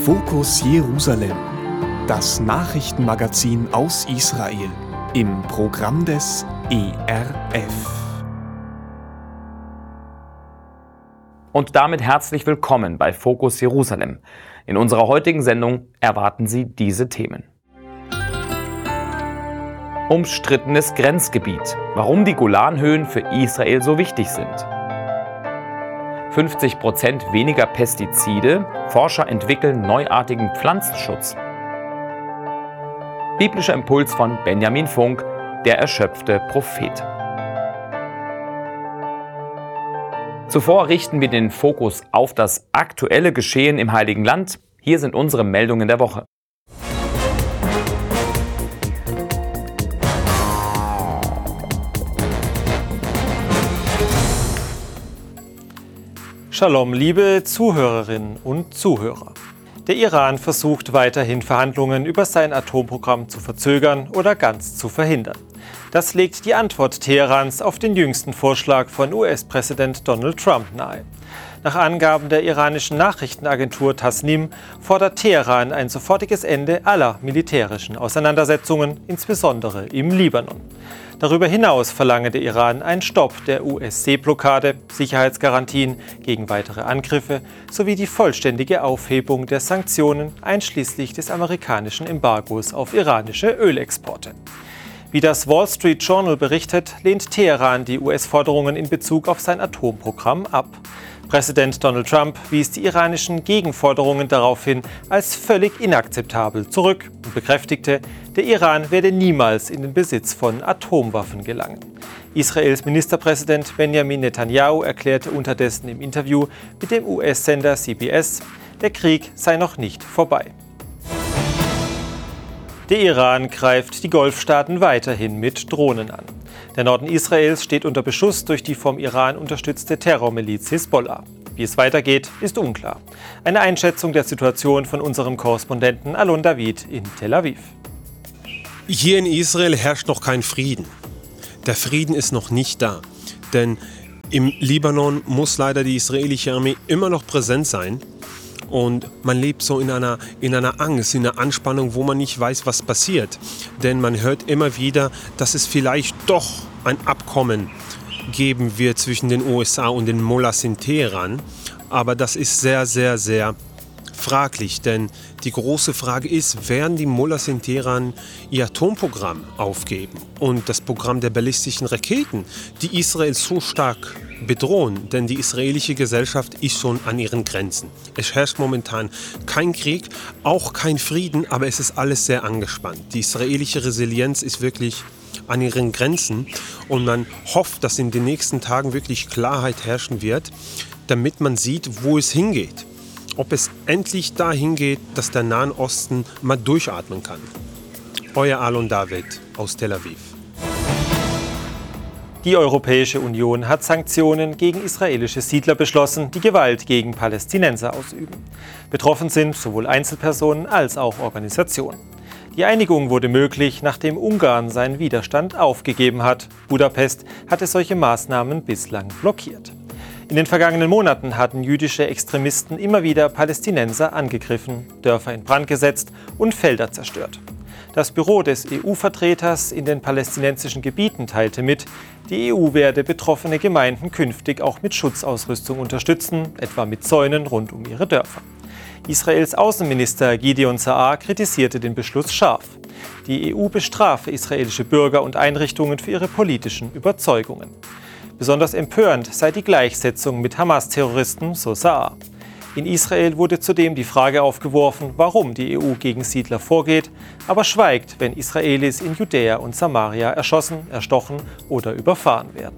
Fokus Jerusalem, das Nachrichtenmagazin aus Israel im Programm des ERF. Und damit herzlich willkommen bei Fokus Jerusalem. In unserer heutigen Sendung erwarten Sie diese Themen. Umstrittenes Grenzgebiet. Warum die Golanhöhen für Israel so wichtig sind. 50% weniger Pestizide. Forscher entwickeln neuartigen Pflanzenschutz. Biblischer Impuls von Benjamin Funk, der erschöpfte Prophet. Zuvor richten wir den Fokus auf das aktuelle Geschehen im Heiligen Land. Hier sind unsere Meldungen der Woche. Shalom, liebe Zuhörerinnen und Zuhörer. Der Iran versucht weiterhin Verhandlungen über sein Atomprogramm zu verzögern oder ganz zu verhindern. Das legt die Antwort Teherans auf den jüngsten Vorschlag von US-Präsident Donald Trump nahe. Nach Angaben der iranischen Nachrichtenagentur Tasnim fordert Teheran ein sofortiges Ende aller militärischen Auseinandersetzungen, insbesondere im Libanon. Darüber hinaus verlange der Iran einen Stopp der US-Seeblockade, Sicherheitsgarantien gegen weitere Angriffe sowie die vollständige Aufhebung der Sanktionen einschließlich des amerikanischen Embargos auf iranische Ölexporte. Wie das Wall Street Journal berichtet, lehnt Teheran die US-Forderungen in Bezug auf sein Atomprogramm ab. Präsident Donald Trump wies die iranischen Gegenforderungen daraufhin als völlig inakzeptabel zurück und bekräftigte, der Iran werde niemals in den Besitz von Atomwaffen gelangen. Israels Ministerpräsident Benjamin Netanyahu erklärte unterdessen im Interview mit dem US-Sender CBS, der Krieg sei noch nicht vorbei. Der Iran greift die Golfstaaten weiterhin mit Drohnen an. Der Norden Israels steht unter Beschuss durch die vom Iran unterstützte Terrormiliz Hisbollah. Wie es weitergeht, ist unklar. Eine Einschätzung der Situation von unserem Korrespondenten Alon David in Tel Aviv. Hier in Israel herrscht noch kein Frieden. Der Frieden ist noch nicht da. Denn im Libanon muss leider die israelische Armee immer noch präsent sein. Und man lebt so in einer Angst, in einer Anspannung, wo man nicht weiß, was passiert. Denn man hört immer wieder, dass es vielleicht doch ein Abkommen geben wird zwischen den USA und den Mullahs in Teheran. Aber das ist sehr, sehr, sehr fraglich. Denn die große Frage ist, werden die Mullahs in Teheran ihr Atomprogramm aufgeben? Und das Programm der ballistischen Raketen, die Israel so stark bedrohen, denn die israelische Gesellschaft ist schon an ihren Grenzen. Es herrscht momentan kein Krieg, auch kein Frieden, aber es ist alles sehr angespannt. Die israelische Resilienz ist wirklich an ihren Grenzen und man hofft, dass in den nächsten Tagen wirklich Klarheit herrschen wird, damit man sieht, wo es hingeht. Ob es endlich dahin geht, dass der Nahen Osten mal durchatmen kann. Euer Alon David aus Tel Aviv. Die Europäische Union hat Sanktionen gegen israelische Siedler beschlossen, die Gewalt gegen Palästinenser ausüben. Betroffen sind sowohl Einzelpersonen als auch Organisationen. Die Einigung wurde möglich, nachdem Ungarn seinen Widerstand aufgegeben hat. Budapest hatte solche Maßnahmen bislang blockiert. In den vergangenen Monaten hatten jüdische Extremisten immer wieder Palästinenser angegriffen, Dörfer in Brand gesetzt und Felder zerstört. Das Büro des EU-Vertreters in den palästinensischen Gebieten teilte mit, die EU werde betroffene Gemeinden künftig auch mit Schutzausrüstung unterstützen, etwa mit Zäunen rund um ihre Dörfer. Israels Außenminister Gideon Saar kritisierte den Beschluss scharf. Die EU bestrafe israelische Bürger und Einrichtungen für ihre politischen Überzeugungen. Besonders empörend sei die Gleichsetzung mit Hamas-Terroristen, so Saar. In Israel wurde zudem die Frage aufgeworfen, warum die EU gegen Siedler vorgeht, aber schweigt, wenn Israelis in Judäa und Samaria erschossen, erstochen oder überfahren werden.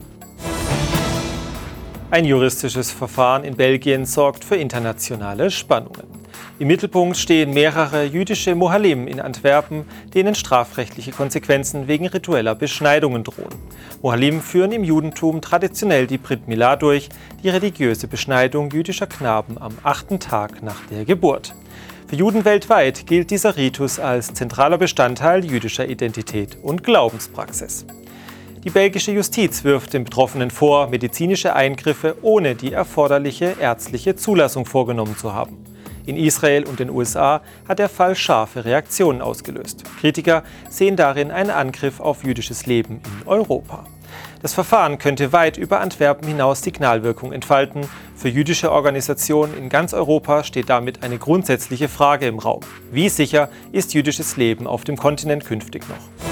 Ein juristisches Verfahren in Belgien sorgt für internationale Spannungen. Im Mittelpunkt stehen mehrere jüdische Mohalim in Antwerpen, denen strafrechtliche Konsequenzen wegen ritueller Beschneidungen drohen. Mohalim führen im Judentum traditionell die Brit Milah durch, die religiöse Beschneidung jüdischer Knaben am 8. Tag nach der Geburt. Für Juden weltweit gilt dieser Ritus als zentraler Bestandteil jüdischer Identität und Glaubenspraxis. Die belgische Justiz wirft den Betroffenen vor, medizinische Eingriffe ohne die erforderliche ärztliche Zulassung vorgenommen zu haben. In Israel und den USA hat der Fall scharfe Reaktionen ausgelöst. Kritiker sehen darin einen Angriff auf jüdisches Leben in Europa. Das Verfahren könnte weit über Antwerpen hinaus Signalwirkung entfalten. Für jüdische Organisationen in ganz Europa steht damit eine grundsätzliche Frage im Raum. Wie sicher ist jüdisches Leben auf dem Kontinent künftig noch?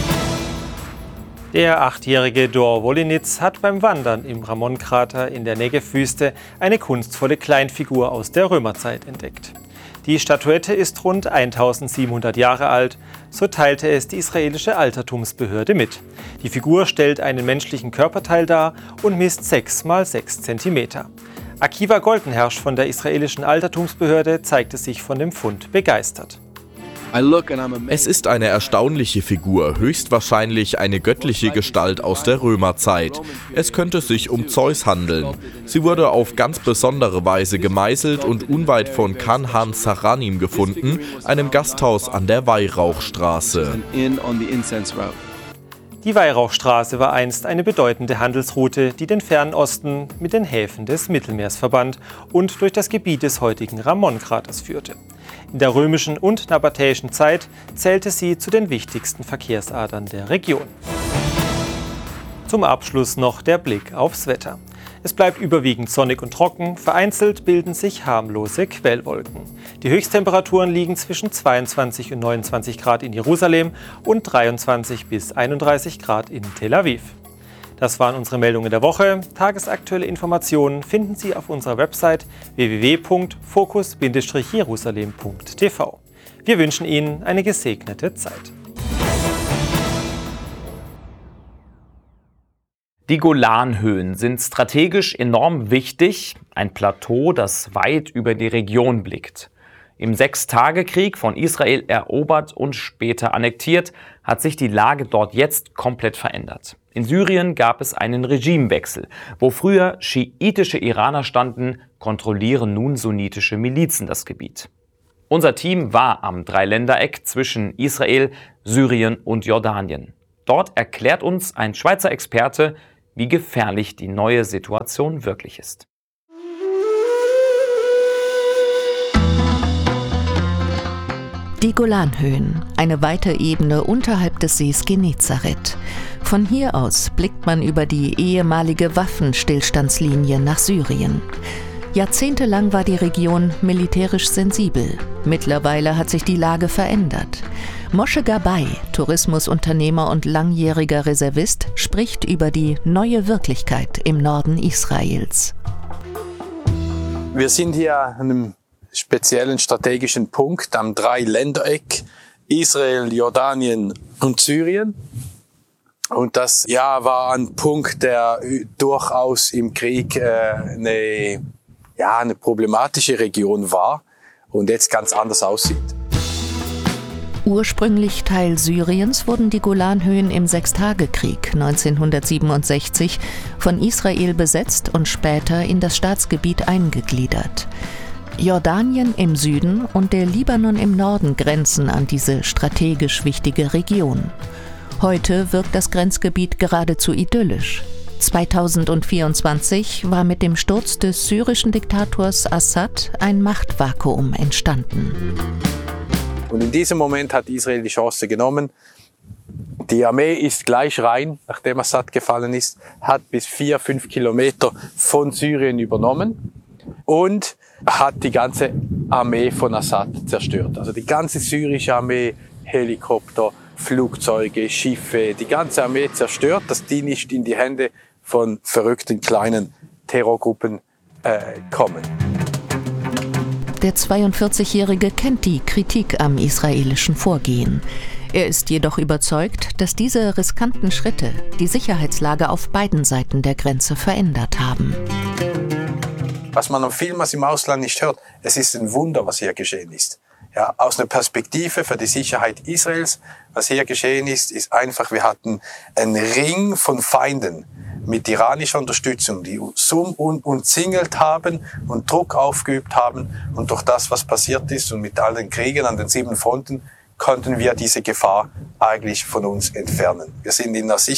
Der 8-jährige Dor Wolinitz hat beim Wandern im Ramon-Krater in der Negev-Wüste eine kunstvolle Kleinfigur aus der Römerzeit entdeckt. Die Statuette ist rund 1700 Jahre alt, so teilte es die israelische Altertumsbehörde mit. Die Figur stellt einen menschlichen Körperteil dar und misst 6 x 6 cm. Akiva Goldenhersch von der israelischen Altertumsbehörde zeigte sich von dem Fund begeistert. Es ist eine erstaunliche Figur, höchstwahrscheinlich eine göttliche Gestalt aus der Römerzeit. Es könnte sich um Zeus handeln. Sie wurde auf ganz besondere Weise gemeißelt und unweit von Khan Han-Saranim gefunden, einem Gasthaus an der Weihrauchstraße. Die Weihrauchstraße war einst eine bedeutende Handelsroute, die den Fernen Osten mit den Häfen des Mittelmeers verband und durch das Gebiet des heutigen Ramon-Kraters führte. In der römischen und nabatäischen Zeit zählte sie zu den wichtigsten Verkehrsadern der Region. Zum Abschluss noch der Blick aufs Wetter. Es bleibt überwiegend sonnig und trocken, vereinzelt bilden sich harmlose Quellwolken. Die Höchsttemperaturen liegen zwischen 22 und 29 Grad in Jerusalem und 23 bis 31 Grad in Tel Aviv. Das waren unsere Meldungen der Woche. Tagesaktuelle Informationen finden Sie auf unserer Website www.focus-jerusalem.tv. Wir wünschen Ihnen eine gesegnete Zeit. Die Golanhöhen sind strategisch enorm wichtig, ein Plateau, das weit über die Region blickt. Im Sechstagekrieg von Israel erobert und später annektiert, hat sich die Lage dort jetzt komplett verändert. In Syrien gab es einen Regimewechsel. Wo früher schiitische Iraner standen, kontrollieren nun sunnitische Milizen das Gebiet. Unser Team war am Dreiländereck zwischen Israel, Syrien und Jordanien. Dort erklärt uns ein Schweizer Experte, wie gefährlich die neue Situation wirklich ist. Die Golanhöhen, eine weite Ebene unterhalb des Sees Genezareth. Von hier aus blickt man über die ehemalige Waffenstillstandslinie nach Syrien. Jahrzehntelang war die Region militärisch sensibel. Mittlerweile hat sich die Lage verändert. Moshe Gabay, Tourismusunternehmer und langjähriger Reservist, spricht über die neue Wirklichkeit im Norden Israels. Wir sind hier an einem speziellen strategischen Punkt am Dreiländereck, Israel, Jordanien und Syrien. Und das war ein Punkt, der durchaus im Krieg eine problematische Region war und jetzt ganz anders aussieht. Ursprünglich Teil Syriens wurden die Golanhöhen im Sechstagekrieg 1967 von Israel besetzt und später in das Staatsgebiet eingegliedert. Jordanien im Süden und der Libanon im Norden grenzen an diese strategisch wichtige Region. Heute wirkt das Grenzgebiet geradezu idyllisch. 2024 war mit dem Sturz des syrischen Diktators Assad ein Machtvakuum entstanden. Und in diesem Moment hat Israel die Chance genommen. Die Armee ist gleich rein, nachdem Assad gefallen ist, hat bis 4-5 Kilometer von Syrien übernommen und hat die ganze Armee von Assad zerstört. Also die ganze syrische Armee, Helikopter, Flugzeuge, Schiffe, die ganze Armee zerstört, dass die nicht in die Hände von verrückten kleinen Terrorgruppen kommen. Der 42-Jährige kennt die Kritik am israelischen Vorgehen. Er ist jedoch überzeugt, dass diese riskanten Schritte die Sicherheitslage auf beiden Seiten der Grenze verändert haben. Was man vielmals im Ausland nicht hört, es ist ein Wunder, was hier geschehen ist. Ja, aus einer Perspektive für die Sicherheit Israels, was hier geschehen ist, ist einfach, wir hatten einen Ring von Feinden mit iranischer Unterstützung, die uns umzingelt haben und Druck aufgeübt haben. Und durch das, was passiert ist und mit all den Kriegen an den 7 Fronten, konnten wir diese Gefahr eigentlich von uns entfernen. Wir sind in einer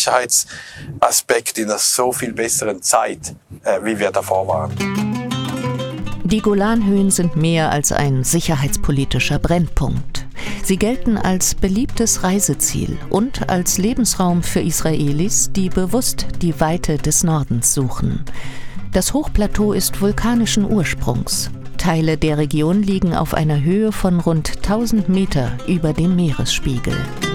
Sicherheitsaspekt in einer so viel besseren Zeit, wie wir davor waren. Die Golanhöhen sind mehr als ein sicherheitspolitischer Brennpunkt. Sie gelten als beliebtes Reiseziel und als Lebensraum für Israelis, die bewusst die Weite des Nordens suchen. Das Hochplateau ist vulkanischen Ursprungs. Teile der Region liegen auf einer Höhe von rund 1000 Meter über dem Meeresspiegel.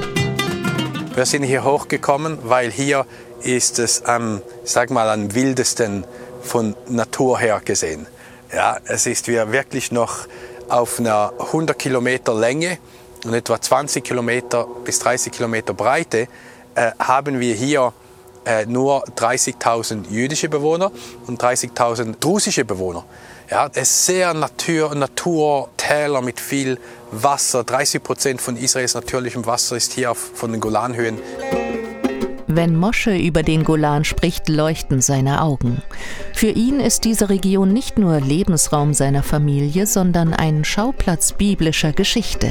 Wir sind hier hochgekommen, weil hier ist es am wildesten von Natur her gesehen. Ja, es ist wirklich noch auf einer 100 Kilometer Länge und etwa 20 Kilometer bis 30 Kilometer Breite haben wir hier nur 30.000 jüdische Bewohner und 30.000 drusische Bewohner. Ja, es ist sehr Naturtäler mit viel Wasser. 30% von Israels natürlichem Wasser ist hier von den Golanhöhen. Wenn Moshe über den Golan spricht, leuchten seine Augen. Für ihn ist diese Region nicht nur Lebensraum seiner Familie, sondern ein Schauplatz biblischer Geschichte.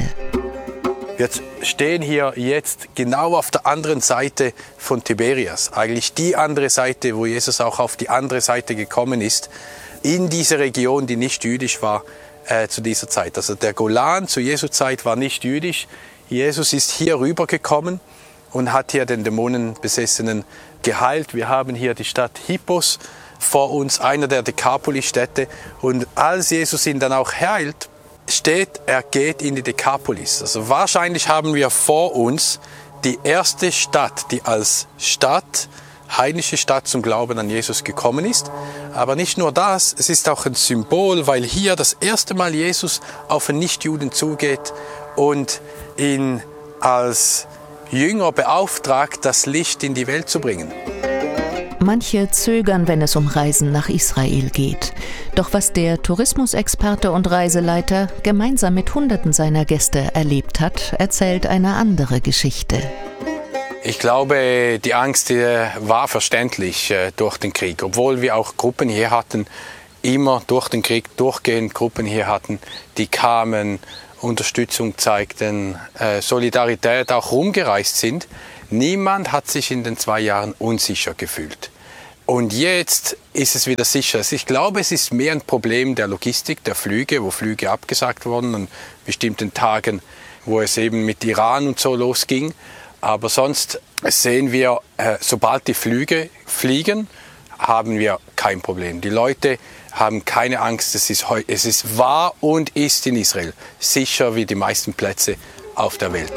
Wir stehen hier jetzt genau auf der anderen Seite von Tiberias. Eigentlich die andere Seite, wo Jesus auch auf die andere Seite gekommen ist. In diese Region, die nicht jüdisch war zu dieser Zeit. Also der Golan zu Jesu Zeit war nicht jüdisch. Jesus ist hier rübergekommen und hat hier den Dämonenbesessenen geheilt. Wir haben hier die Stadt Hippos vor uns, einer der Dekapolis-Städte. Und als Jesus ihn dann auch heilt, steht, er geht in die Dekapolis. Also wahrscheinlich haben wir vor uns die erste Stadt, die als Stadt, heidnische Stadt zum Glauben an Jesus gekommen ist. Aber nicht nur das, es ist auch ein Symbol, weil hier das erste Mal Jesus auf einen Nichtjuden zugeht und ihn als Jünger beauftragt, das Licht in die Welt zu bringen. Manche zögern, wenn es um Reisen nach Israel geht. Doch was der Tourismusexperte und Reiseleiter gemeinsam mit Hunderten seiner Gäste erlebt hat, erzählt eine andere Geschichte. Ich glaube, die Angst war verständlich durch den Krieg. Obwohl wir auch Gruppen hier hatten, immer durch den Krieg durchgehend Gruppen hier hatten, die kamen, Unterstützung zeigten, Solidarität auch rumgereist sind. Niemand hat sich in den 2 Jahren unsicher gefühlt. Und jetzt ist es wieder sicher. Ich glaube, es ist mehr ein Problem der Logistik, der Flüge, wo Flüge abgesagt wurden an bestimmten Tagen, wo es eben mit Iran und so losging. Aber sonst sehen wir, sobald die Flüge fliegen, haben wir kein Problem. Die Leute haben keine Angst. Es ist wahr und ist in Israel sicher wie die meisten Plätze auf der Welt.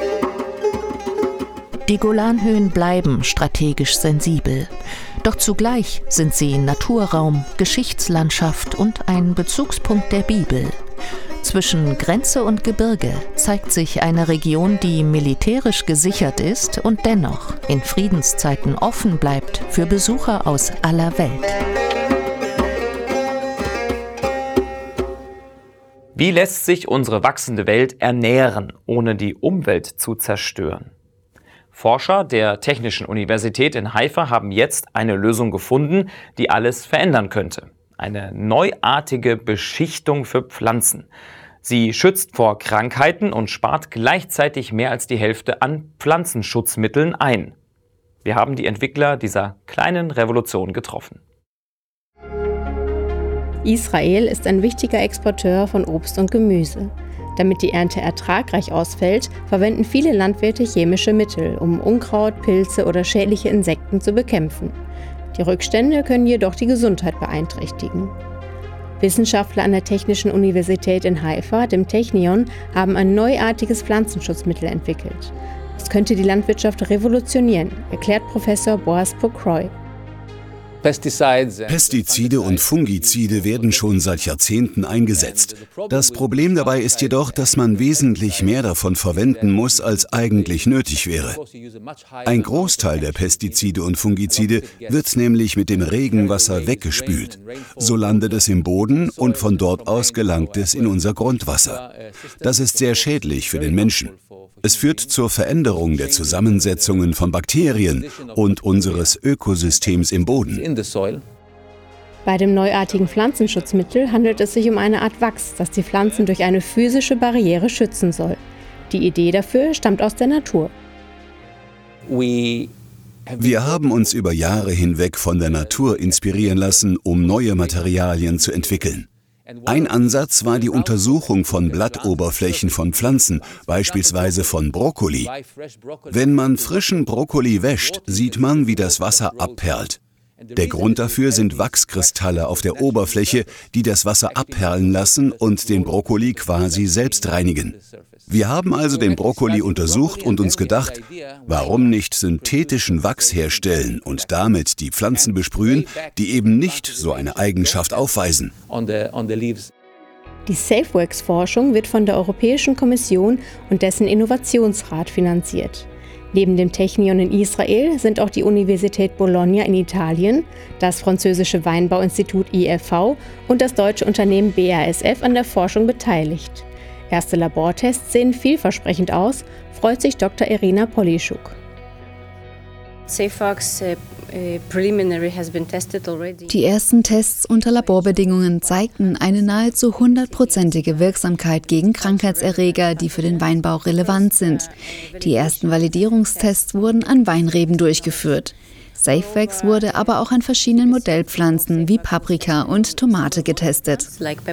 Die Golanhöhen bleiben strategisch sensibel. Doch zugleich sind sie Naturraum, Geschichtslandschaft und ein Bezugspunkt der Bibel. Zwischen Grenze und Gebirge zeigt sich eine Region, die militärisch gesichert ist und dennoch in Friedenszeiten offen bleibt für Besucher aus aller Welt. Wie lässt sich unsere wachsende Welt ernähren, ohne die Umwelt zu zerstören? Forscher der Technischen Universität in Haifa haben jetzt eine Lösung gefunden, die alles verändern könnte. Eine neuartige Beschichtung für Pflanzen. Sie schützt vor Krankheiten und spart gleichzeitig mehr als die Hälfte an Pflanzenschutzmitteln ein. Wir haben die Entwickler dieser kleinen Revolution getroffen. Israel ist ein wichtiger Exporteur von Obst und Gemüse. Damit die Ernte ertragreich ausfällt, verwenden viele Landwirte chemische Mittel, um Unkraut, Pilze oder schädliche Insekten zu bekämpfen. Die Rückstände können jedoch die Gesundheit beeinträchtigen. Wissenschaftler an der Technischen Universität in Haifa, dem Technion, haben ein neuartiges Pflanzenschutzmittel entwickelt. Es könnte die Landwirtschaft revolutionieren, erklärt Professor Boaz Pokroy. Pestizide und Fungizide werden schon seit Jahrzehnten eingesetzt. Das Problem dabei ist jedoch, dass man wesentlich mehr davon verwenden muss, als eigentlich nötig wäre. Ein Großteil der Pestizide und Fungizide wird nämlich mit dem Regenwasser weggespült. So landet es im Boden und von dort aus gelangt es in unser Grundwasser. Das ist sehr schädlich für den Menschen. Es führt zur Veränderung der Zusammensetzungen von Bakterien und unseres Ökosystems im Boden. Bei dem neuartigen Pflanzenschutzmittel handelt es sich um eine Art Wachs, das die Pflanzen durch eine physische Barriere schützen soll. Die Idee dafür stammt aus der Natur. Wir haben uns über Jahre hinweg von der Natur inspirieren lassen, um neue Materialien zu entwickeln. Ein Ansatz war die Untersuchung von Blattoberflächen von Pflanzen, beispielsweise von Brokkoli. Wenn man frischen Brokkoli wäscht, sieht man, wie das Wasser abperlt. Der Grund dafür sind Wachskristalle auf der Oberfläche, die das Wasser abperlen lassen und den Brokkoli quasi selbst reinigen. Wir haben also den Brokkoli untersucht und uns gedacht, warum nicht synthetischen Wachs herstellen und damit die Pflanzen besprühen, die eben nicht so eine Eigenschaft aufweisen. Die SafeWax-Forschung wird von der Europäischen Kommission und dessen Innovationsrat finanziert. Neben dem Technion in Israel sind auch die Universität Bologna in Italien, das französische Weinbauinstitut IFV und das deutsche Unternehmen BASF an der Forschung beteiligt. Erste Labortests sehen vielversprechend aus, freut sich Dr. Irina Polischuk. Die ersten Tests unter Laborbedingungen zeigten eine nahezu 100%ige Wirksamkeit gegen Krankheitserreger, die für den Weinbau relevant sind. Die ersten Validierungstests wurden an Weinreben durchgeführt. SafeWax wurde aber auch an verschiedenen Modellpflanzen wie Paprika und Tomate getestet.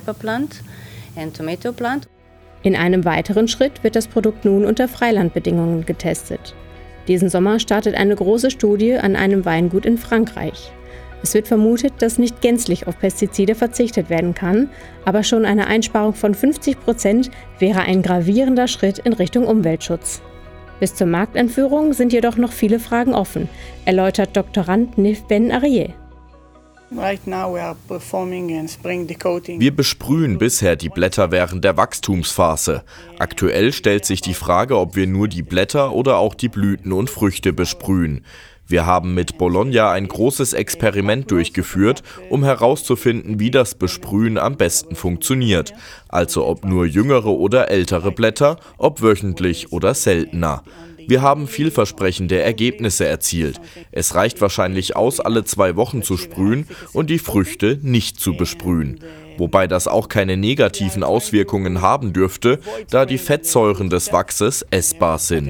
In einem weiteren Schritt wird das Produkt nun unter Freilandbedingungen getestet. Diesen Sommer startet eine große Studie an einem Weingut in Frankreich. Es wird vermutet, dass nicht gänzlich auf Pestizide verzichtet werden kann, aber schon eine Einsparung von 50% wäre ein gravierender Schritt in Richtung Umweltschutz. Bis zur Markteinführung sind jedoch noch viele Fragen offen, erläutert Doktorand Nif Ben Arieh. Wir besprühen bisher die Blätter während der Wachstumsphase. Aktuell stellt sich die Frage, ob wir nur die Blätter oder auch die Blüten und Früchte besprühen. Wir haben mit Bologna ein großes Experiment durchgeführt, um herauszufinden, wie das Besprühen am besten funktioniert. Also ob nur jüngere oder ältere Blätter, ob wöchentlich oder seltener. Wir haben vielversprechende Ergebnisse erzielt. Es reicht wahrscheinlich aus, alle 2 Wochen zu sprühen und die Früchte nicht zu besprühen. Wobei das auch keine negativen Auswirkungen haben dürfte, da die Fettsäuren des Wachses essbar sind.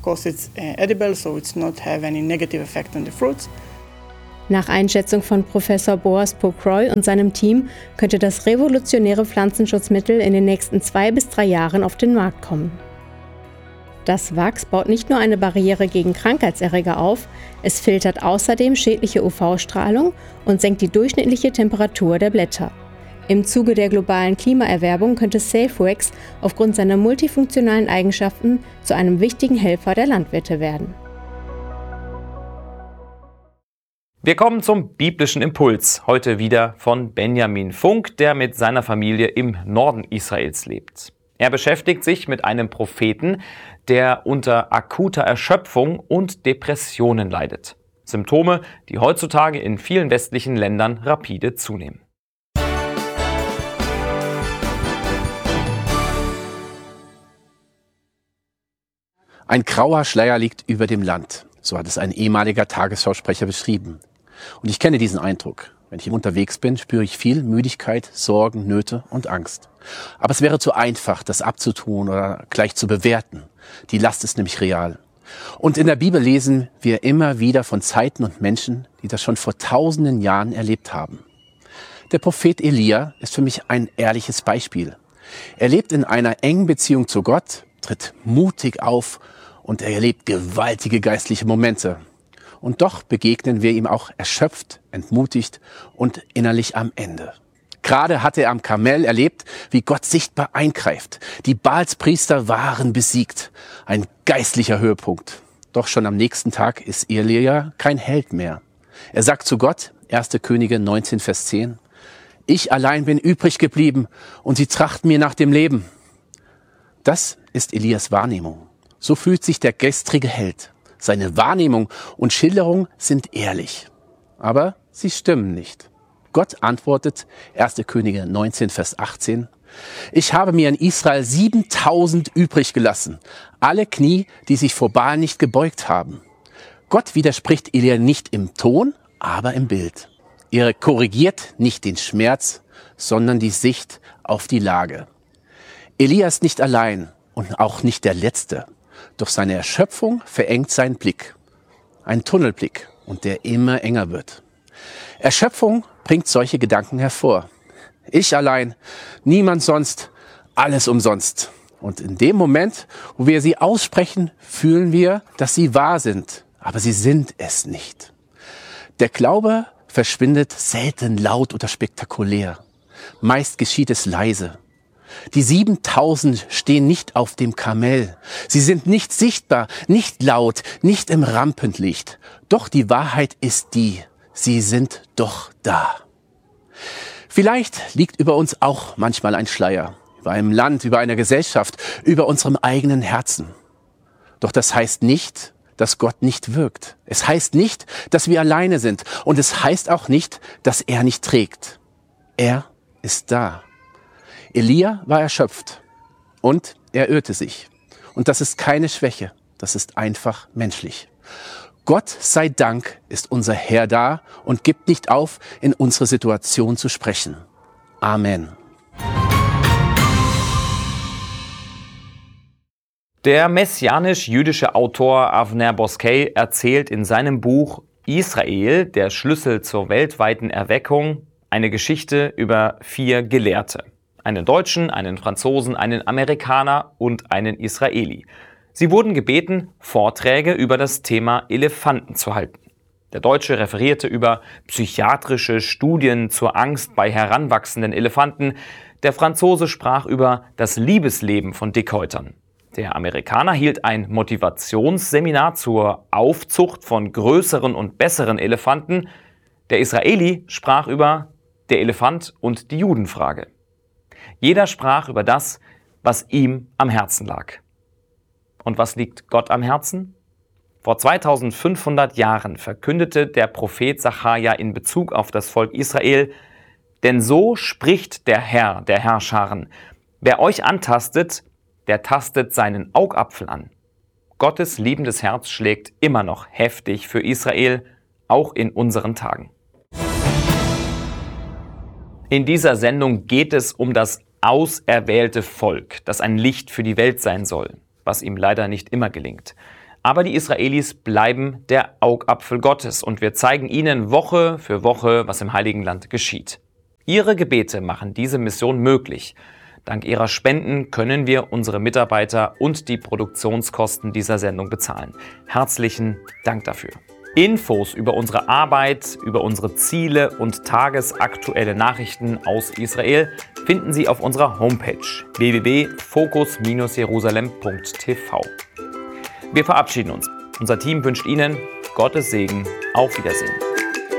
Nach Einschätzung von Professor Boaz Pokroy und seinem Team könnte das revolutionäre Pflanzenschutzmittel in den nächsten 2 bis 3 Jahren auf den Markt kommen. Das Wachs baut nicht nur eine Barriere gegen Krankheitserreger auf, es filtert außerdem schädliche UV-Strahlung und senkt die durchschnittliche Temperatur der Blätter. Im Zuge der globalen Klimaerwärmung könnte SafeWax aufgrund seiner multifunktionalen Eigenschaften zu einem wichtigen Helfer der Landwirte werden. Wir kommen zum biblischen Impuls, heute wieder von Benjamin Funk, der mit seiner Familie im Norden Israels lebt. Er beschäftigt sich mit einem Propheten, der unter akuter Erschöpfung und Depressionen leidet. Symptome, die heutzutage in vielen westlichen Ländern rapide zunehmen. Ein grauer Schleier liegt über dem Land, so hat es ein ehemaliger Tagesschausprecher beschrieben. Und ich kenne diesen Eindruck. Wenn ich unterwegs bin, spüre ich viel Müdigkeit, Sorgen, Nöte und Angst. Aber es wäre zu einfach, das abzutun oder gleich zu bewerten. Die Last ist nämlich real. Und in der Bibel lesen wir immer wieder von Zeiten und Menschen, die das schon vor tausenden Jahren erlebt haben. Der Prophet Elia ist für mich ein ehrliches Beispiel. Er lebt in einer engen Beziehung zu Gott, tritt mutig auf und er erlebt gewaltige geistliche Momente. Und doch begegnen wir ihm auch erschöpft, entmutigt und innerlich am Ende. Gerade hatte er am Karmel erlebt, wie Gott sichtbar eingreift. Die Baalspriester waren besiegt. Ein geistlicher Höhepunkt. Doch schon am nächsten Tag ist Elia kein Held mehr. Er sagt zu Gott, 1. Könige 19, Vers 10, ich allein bin übrig geblieben und sie trachten mir nach dem Leben. Das ist Elias Wahrnehmung. So fühlt sich der gestrige Held. Seine Wahrnehmung und Schilderung sind ehrlich. Aber sie stimmen nicht. Gott antwortet, 1. Könige 19, Vers 18, ich habe mir in Israel 7000 übrig gelassen, alle Knie, die sich vor Baal nicht gebeugt haben. Gott widerspricht Elia nicht im Ton, aber im Bild. Er korrigiert nicht den Schmerz, sondern die Sicht auf die Lage. Elia ist nicht allein und auch nicht der Letzte. Doch seine Erschöpfung verengt seinen Blick. Ein Tunnelblick und der immer enger wird. Erschöpfung bringt solche Gedanken hervor. Ich allein, niemand sonst, alles umsonst. Und in dem Moment, wo wir sie aussprechen, fühlen wir, dass sie wahr sind. Aber sie sind es nicht. Der Glaube verschwindet selten laut oder spektakulär. Meist geschieht es leise. Die 7000 stehen nicht auf dem Kamel. Sie sind nicht sichtbar, nicht laut, nicht im Rampenlicht. Doch die Wahrheit ist die, sie sind doch da. Vielleicht liegt über uns auch manchmal ein Schleier. Über einem Land, über einer Gesellschaft, über unserem eigenen Herzen. Doch das heißt nicht, dass Gott nicht wirkt. Es heißt nicht, dass wir alleine sind. Und es heißt auch nicht, dass er nicht trägt. Er ist da. Elia war erschöpft und er irrte sich. Und das ist keine Schwäche, das ist einfach menschlich. Gott sei Dank ist unser Herr da und gibt nicht auf, in unsere Situation zu sprechen. Amen. Der messianisch-jüdische Autor Avner Boskay erzählt in seinem Buch Israel, der Schlüssel zur weltweiten Erweckung, eine Geschichte über 4 Gelehrte. Einen Deutschen, einen Franzosen, einen Amerikaner und einen Israeli. Sie wurden gebeten, Vorträge über das Thema Elefanten zu halten. Der Deutsche referierte über psychiatrische Studien zur Angst bei heranwachsenden Elefanten. Der Franzose sprach über das Liebesleben von Dickhäutern. Der Amerikaner hielt ein Motivationsseminar zur Aufzucht von größeren und besseren Elefanten. Der Israeli sprach über der Elefant und die Judenfrage. Jeder sprach über das, was ihm am Herzen lag. Und was liegt Gott am Herzen? Vor 2500 Jahren verkündete der Prophet Sacharja in Bezug auf das Volk Israel: Denn so spricht der Herr der Herrscharen: Wer euch antastet, der tastet seinen Augapfel an. Gottes liebendes Herz schlägt immer noch heftig für Israel, auch in unseren Tagen. In dieser Sendung geht es um das auserwählte Volk, das ein Licht für die Welt sein soll, was ihm leider nicht immer gelingt. Aber die Israelis bleiben der Augapfel Gottes und wir zeigen ihnen Woche für Woche, was im Heiligen Land geschieht. Ihre Gebete machen diese Mission möglich. Dank ihrer Spenden können wir unsere Mitarbeiter und die Produktionskosten dieser Sendung bezahlen. Herzlichen Dank dafür. Infos über unsere Arbeit, über unsere Ziele und tagesaktuelle Nachrichten aus Israel finden Sie auf unserer Homepage www.focus-jerusalem.tv. Wir verabschieden uns. Unser Team wünscht Ihnen Gottes Segen. Auf Wiedersehen.